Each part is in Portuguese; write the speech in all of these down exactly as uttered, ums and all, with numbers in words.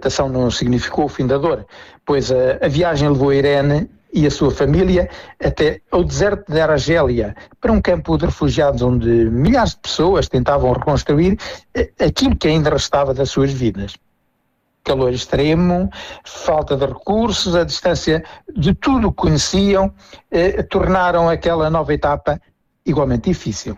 adaptação não significou o fim da dor, pois a, a viagem levou Irene e a sua família até ao deserto de Argélia, para um campo de refugiados onde milhares de pessoas tentavam reconstruir aquilo que ainda restava das suas vidas. Calor extremo, falta de recursos, a distância de tudo o que conheciam, eh, tornaram aquela nova etapa igualmente difícil.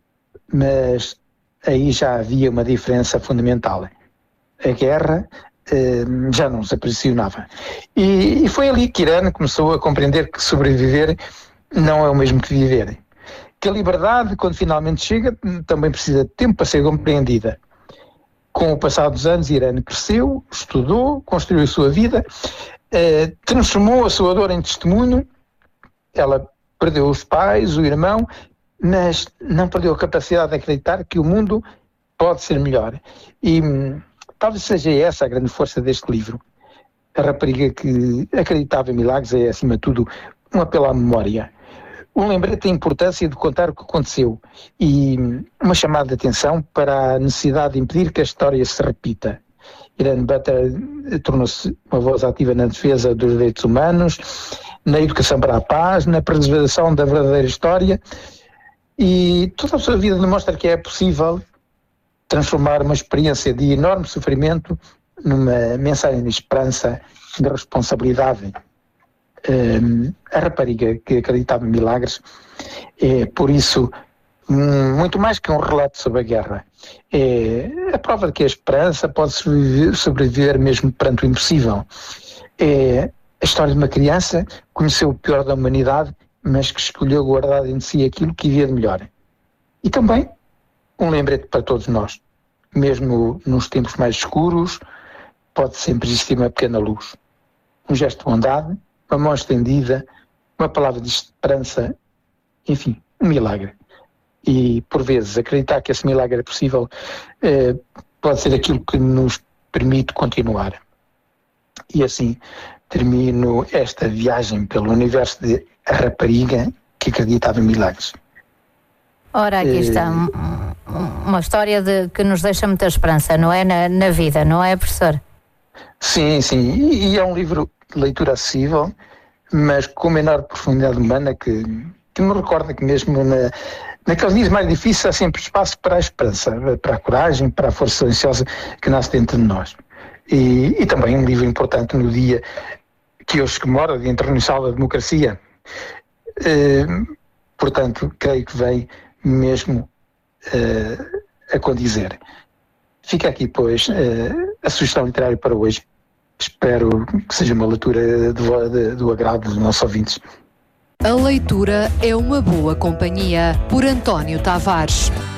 Mas aí já havia uma diferença fundamental. A guerra eh, já não se aprisionava. E, e foi ali que Irene começou a compreender que sobreviver não é o mesmo que viver. Que a liberdade, quando finalmente chega, também precisa de tempo para ser compreendida. Com o passar dos anos, Irene cresceu, estudou, construiu a sua vida, eh, transformou a sua dor em testemunho. Ela perdeu os pais, o irmão, mas não perdeu a capacidade de acreditar que o mundo pode ser melhor. E hum, talvez seja essa a grande força deste livro. A rapariga que acreditava em milagres é, acima de tudo, um apelo à memória. Um lembrete da importância de contar o que aconteceu e uma chamada de atenção para a necessidade de impedir que a história se repita. Irene Butler tornou-se uma voz ativa na defesa dos direitos humanos, na educação para a paz, na preservação da verdadeira história, e toda a sua vida demonstra que é possível transformar uma experiência de enorme sofrimento numa mensagem de esperança, de responsabilidade. Um, a rapariga que acreditava em milagres é, por isso, um, muito mais que um relato sobre a guerra. É a prova de que a esperança pode sobreviver, sobreviver mesmo perante o impossível. É a história de uma criança que conheceu o pior da humanidade, mas que escolheu guardar em si aquilo que havia de melhor. E também um lembrete para todos nós. Mesmo nos tempos mais escuros, pode sempre existir uma pequena luz. Um gesto de bondade, uma mão estendida, uma palavra de esperança, enfim, um milagre. E, por vezes, acreditar que esse milagre é possível eh, pode ser aquilo que nos permite continuar. E assim termino esta viagem pelo universo de A Rapariga que Acreditava em Milagres. Ora, aqui está um, uma história de, que nos deixa muita esperança, não é? Na, na vida, não é, professor? Sim, sim. E, e é um livro de leitura acessível, mas com uma enorme profundidade humana que, que me recorda que mesmo na, naqueles dias mais difíceis há sempre espaço para a esperança, para a coragem, para a força silenciosa que nasce dentro de nós. E, e também um livro importante no dia que hoje comemora, Dia Internacional da Democracia. Eh, portanto, creio que vem mesmo eh, a condizer. Fica aqui, pois, eh, a sugestão literária para hoje. Espero que seja uma leitura do, de, do agrado dos nossos ouvintes. A leitura é uma boa companhia, por António Tavares.